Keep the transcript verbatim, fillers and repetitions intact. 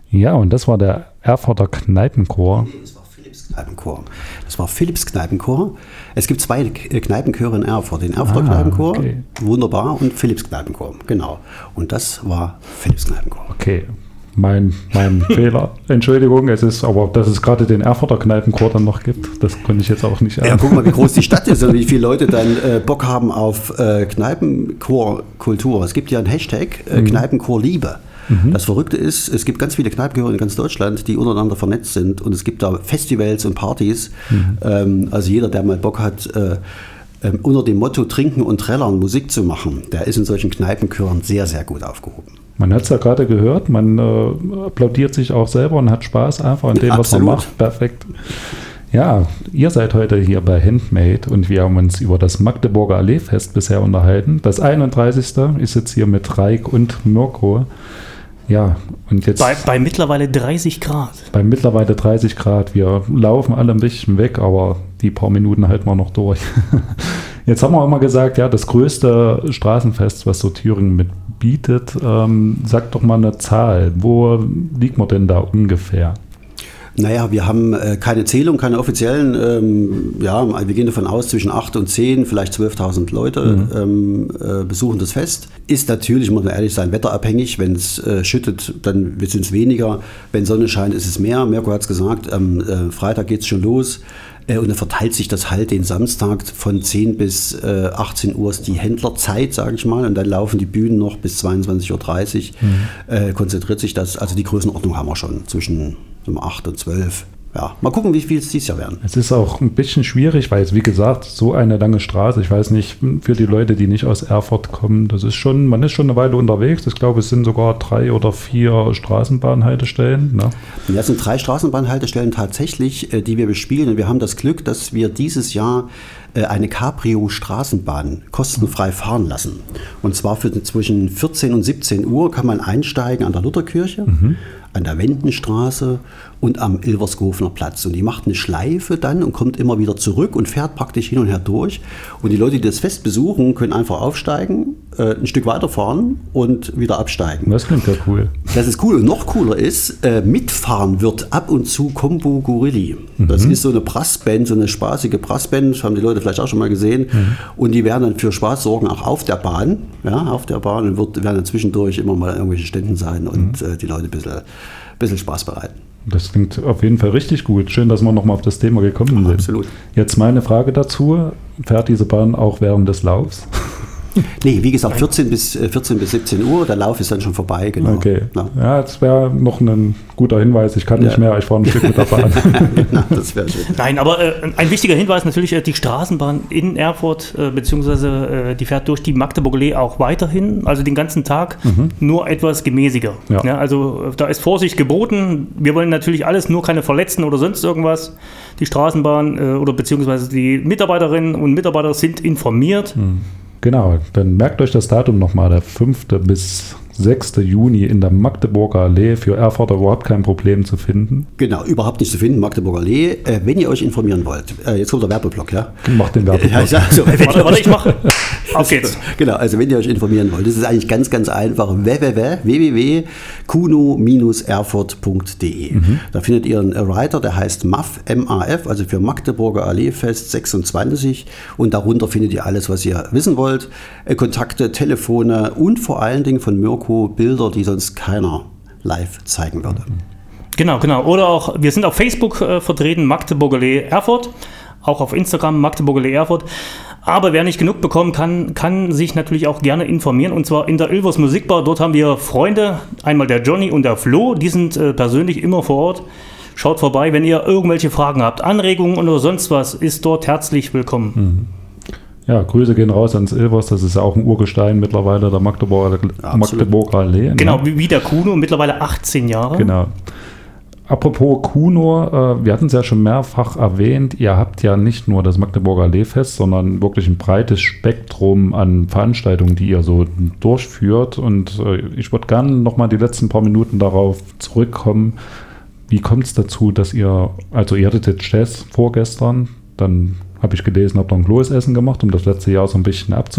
Ja, und das war der Erfurter Kneipenchor. Nee, das war Philipps Kneipenchor. Das war Philipps Kneipenchor. Es gibt zwei Kneipenchöre in Erfurt. Den Erfurter ah, Kneipenchor, okay. Wunderbar, und Philipps Kneipenchor, genau. Und das war Philipps Kneipenchor. Okay, mein, mein Fehler. Entschuldigung, es ist, aber dass es gerade den Erfurter Kneipenchor dann noch gibt, das konnte ich jetzt auch nicht Ja, guck mal, wie groß die Stadt ist und wie viele Leute dann äh, Bock haben auf äh, Kneipenchor-Kultur. Es gibt ja einen Hashtag, äh, mhm. Kneipenchor-Liebe. Mhm. Das Verrückte ist, es gibt ganz viele Kneipenchöre in ganz Deutschland, die untereinander vernetzt sind, und es gibt da Festivals und Partys. Mhm. Ähm, also jeder, der mal Bock hat, äh, äh, unter dem Motto Trinken und Trällern Musik zu machen, der ist in solchen Kneipenchören sehr, sehr gut aufgehoben. Man hat es ja gerade gehört, man äh, applaudiert sich auch selber und hat Spaß einfach an dem, was man macht. Perfekt. Ja, ihr seid heute hier bei Handmade und wir haben uns über das Magdeburger Alleefest bisher unterhalten. Das einunddreißigste ist jetzt hier mit Raik und Mirko. Ja, und jetzt. Bei, bei mittlerweile dreißig Grad. Bei mittlerweile dreißig Grad. Wir laufen alle ein bisschen weg, aber die paar Minuten halten wir noch durch. Jetzt haben wir immer gesagt, ja, das größte Straßenfest, was so Thüringen mit bietet. Ähm, sagt doch mal eine Zahl. Wo liegt man denn da ungefähr? Naja, wir haben äh, keine Zählung, keine offiziellen. Ähm, ja, wir gehen davon aus, zwischen acht und zehn, vielleicht zwölftausend Leute mhm. ähm, äh, besuchen das Fest. Ist natürlich, muss man ehrlich sein, wetterabhängig. Wenn es äh, schüttet, dann sind es weniger. Wenn Sonne scheint, ist es mehr. Mirko hat es gesagt, am äh, Freitag geht es schon los. Äh, und dann verteilt sich das halt den Samstag von zehn bis äh, achtzehn Uhr ist die Händlerzeit, sage ich mal. Und dann laufen die Bühnen noch bis zweiundzwanzig Uhr dreißig. Mhm. Äh, konzentriert sich das. Also die Größenordnung haben wir schon zwischen um acht und zwölf. Ja, mal gucken, wie viel es dieses Jahr werden. Es ist auch ein bisschen schwierig, weil es, wie gesagt, so eine lange Straße, ich weiß nicht, für die Leute, die nicht aus Erfurt kommen, das ist schon, man ist schon eine Weile unterwegs. Ich glaube, es sind sogar drei oder vier Straßenbahnhaltestellen. Ne? Ja, es sind drei Straßenbahnhaltestellen tatsächlich, die wir bespielen. Und wir haben das Glück, dass wir dieses Jahr eine Cabrio-Straßenbahn kostenfrei fahren lassen. Und zwar für zwischen vierzehn und siebzehn Uhr kann man einsteigen an der Lutherkirche, mhm. an der Wendenstraße und am Ilverskofener Platz. Und die macht eine Schleife dann und kommt immer wieder zurück und fährt praktisch hin und her durch. Und die Leute, die das Fest besuchen, können einfach aufsteigen, äh, ein Stück weiterfahren und wieder absteigen. Das klingt ja cool. Das ist cool. Und noch cooler ist, äh, mitfahren wird ab und zu Combo Gorilli. Mhm. Das ist so eine Brassband, so eine spaßige Brassband, das haben die Leute vielleicht auch schon mal gesehen. Mhm. Und die werden dann für Spaß sorgen, auch auf der Bahn. Ja, auf der Bahn und wird, werden dann zwischendurch immer mal irgendwelche Ständen sein und mhm. äh, die Leute ein bisschen, bisschen Spaß bereiten. Das klingt auf jeden Fall richtig gut. Schön, dass wir nochmal auf das Thema gekommen sind. Absolut. Jetzt meine Frage dazu. Fährt diese Bahn auch während des Laufs? Nee, wie gesagt, vierzehn bis siebzehn Uhr, der Lauf ist dann schon vorbei. Genau. Okay. Ja, ja, das wäre noch ein guter Hinweis. Ich kann nicht ja. mehr, ich fahre ein Stück mit der Bahn. Genau, das wäre schön. Nein, aber äh, ein wichtiger Hinweis natürlich, äh, die Straßenbahn in Erfurt, äh, beziehungsweise äh, die fährt durch die Magdeburger Allee auch weiterhin, also den ganzen Tag, mhm. nur etwas gemäßiger. Ja. Ja, also äh, da ist Vorsicht geboten. Wir wollen natürlich alles, nur keine Verletzten oder sonst irgendwas. Die Straßenbahn äh, oder beziehungsweise die Mitarbeiterinnen und Mitarbeiter sind informiert. Mhm. Genau, dann merkt euch das Datum nochmal, der fünfte bis sechste Juni in der Magdeburger Allee, für Erfurter überhaupt kein Problem zu finden. Genau, überhaupt nicht zu finden, Magdeburger Allee. Äh, wenn ihr euch informieren wollt, äh, jetzt kommt der Werbeblock, ja? Macht den Werbeblock. Ja, ich sag so, warte, warte, ich mache. Auf geht's. Genau, also wenn ihr euch informieren wollt, das ist eigentlich ganz, ganz einfach, w w w punkt kuno Bindestrich erfurt punkt d e. Mhm. Da findet ihr einen Writer, der heißt M A F, M A F, also für Magdeburger Alleefest sechsundzwanzig, und darunter findet ihr alles, was ihr wissen wollt, äh, Kontakte, Telefone und vor allen Dingen von Mirko Bilder, die sonst keiner live zeigen würde. Genau, genau. Oder auch, wir sind auf Facebook äh, vertreten, Magdeburger Allee Erfurt, auch auf Instagram, Magdeburger Allee Erfurt. Aber wer nicht genug bekommen kann, kann sich natürlich auch gerne informieren, und zwar in der Ilvers Musikbar. Dort haben wir Freunde, einmal der Johnny und der Flo, die sind äh, persönlich immer vor Ort. Schaut vorbei, wenn ihr irgendwelche Fragen habt, Anregungen oder sonst was, ist dort herzlich willkommen. Mhm. Ja, Grüße gehen raus ans Ilvers, das ist ja auch ein Urgestein mittlerweile, der Magdeburger, ja, Magdeburger Allee. Ne? Genau, wie der Kuno, mittlerweile achtzehn Jahre. Genau. Apropos Kuno, äh, wir hatten es ja schon mehrfach erwähnt, ihr habt ja nicht nur das Magdeburger Alleefest, sondern wirklich ein breites Spektrum an Veranstaltungen, die ihr so durchführt. Und äh, ich würde gerne nochmal die letzten paar Minuten darauf zurückkommen. Wie kommt es dazu, dass ihr, also ihr hattet jetzt Jazz vorgestern, dann habe ich gelesen, habt ihr ein Kloß-Essen gemacht, um das letzte Jahr so ein bisschen abzuschließen.